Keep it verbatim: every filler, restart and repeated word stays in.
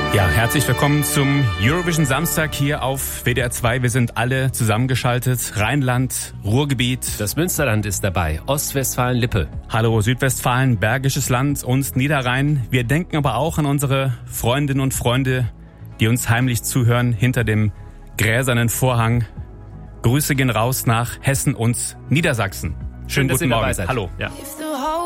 Ja, herzlich willkommen zum Eurovision Samstag hier auf W D R zwei. Wir sind alle zusammengeschaltet. Rheinland, Ruhrgebiet. Das Münsterland ist dabei. Ostwestfalen-Lippe. Hallo Südwestfalen, Bergisches Land und Niederrhein. Wir denken aber auch an unsere Freundinnen und Freunde, die uns heimlich zuhören hinter dem gräsernen Vorhang. Grüße gehen raus nach Hessen und Niedersachsen. Schönen Schön, guten Morgen. Hallo. Ja.